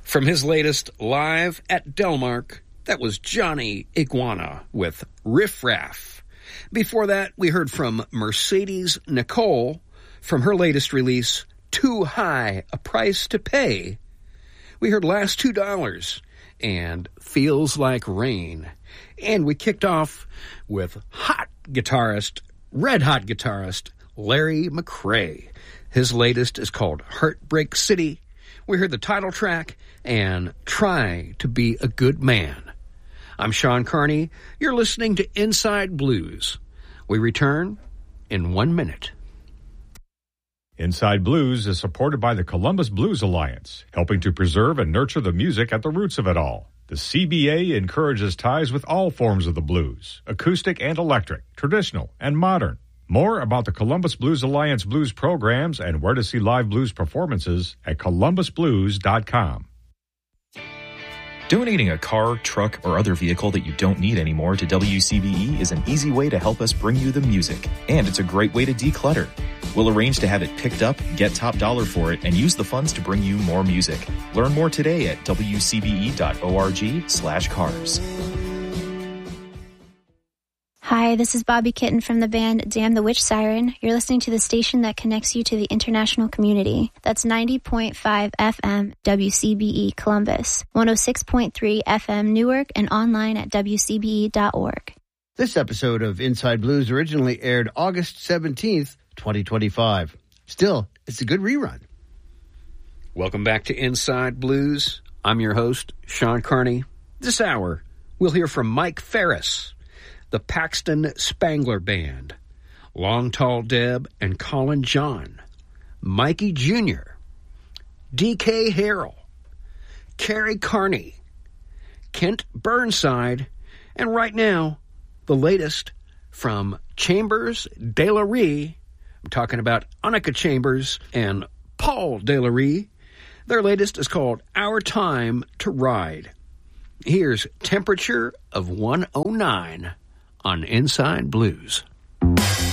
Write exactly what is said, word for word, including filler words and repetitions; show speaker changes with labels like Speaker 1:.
Speaker 1: From his latest Live at Delmark, that was Johnny Iguana with Riff Raff. Before that, we heard from Mercedes Nicole from her latest release, Too High a Price to Pay. We heard Last Two Dollars and Feels Like Rain. And we kicked off with hot guitarist, red hot guitarist, Larry McCray. His latest is called Heartbreak City. We heard the title track and Try to Be a Good Man. I'm Sean Carney. You're listening to Inside Blues. We return in one minute.
Speaker 2: Inside Blues is supported by the Columbus Blues Alliance, helping to preserve and nurture the music at the roots of it all. The C B A encourages ties with all forms of the blues, acoustic and electric, traditional and modern. More about the Columbus Blues Alliance blues programs and where to see live blues performances at columbus blues dot com.
Speaker 3: Donating a car, truck, or other vehicle that you don't need anymore to W C B E is an easy way to help us bring you the music, and it's a great way to declutter. We'll arrange to have it picked up, get top dollar for it, and use the funds to bring you more music. Learn more today at w c b e dot org slash cars.
Speaker 4: Hi, this is Bobby Kitten from the band Damn the Witch Siren. You're listening to the station that connects you to the international community. That's ninety point five F M W C B E Columbus, one oh six point three F M Newark, and online at w c b e dot org.
Speaker 5: This episode of Inside Blues originally aired August seventeenth, twenty twenty-five. Still, it's a good rerun.
Speaker 1: Welcome back to Inside Blues. I'm your host, Sean Carney. This hour, we'll hear from Mike Ferris, the Paxton Spangler Band, Long Tall Deb and Colin John, Mikey Junior, D K Harrell, Kerry Carney, Kent Burnside, and right now, the latest from Chambers De La Rue. I'm talking about Annika Chambers and Paul De La Rue. Their latest is called Our Time to Ride. Here's Temperature of one oh nine on Inside Blues.